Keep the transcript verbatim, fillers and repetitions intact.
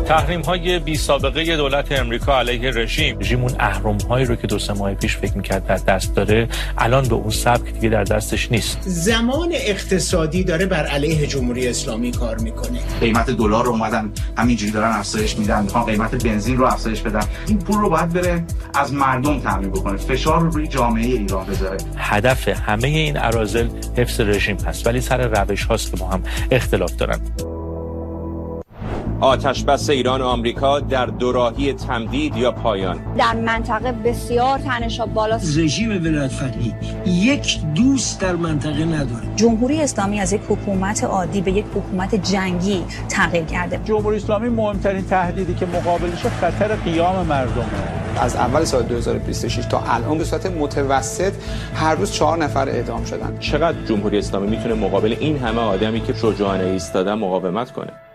تحریم‌های بی سابقه دولت امریکا علیه رژیم، رژیم اون اهرم‌هایی رو که دو سه ماه پیش فکر می‌کرد در دست داره، الان به اون سبک دیگه در دستش نیست. زمان اقتصادی داره بر علیه جمهوری اسلامی کار میکنه. قیمت دلار رو اومدن همینجوری دارن افزایش میدن، میخوان قیمت بنزین رو افزایش بدن. این پول رو باید بره از مردم تامین بکنه، فشار رو روی جامعه ایران بذاره. هدف همه این اراذل حفظ رژیم هست، ولی سر روش هاست که با هم اختلاف دارن. آتشبس ایران و آمریکا در دوراهی تمدید یا پایان. در منطقه بسیار تنش‌ها بالاست. رژیم ولایت فقیه یک دوست در منطقه نداره. جمهوری اسلامی از یک حکومت عادی به یک حکومت جنگی تغییر کرده. جمهوری اسلامی مهمترین تهدیدی که مقابلش خطر قیام مردمه. از اول سال دو هزار و بیست و شش تا الان به صورت متوسط هر روز چهار نفر اعدام شدن. چقدر جمهوری اسلامی میتونه مقابل این همه آدمی که شجاعانه ایستادن مقاومت کنه؟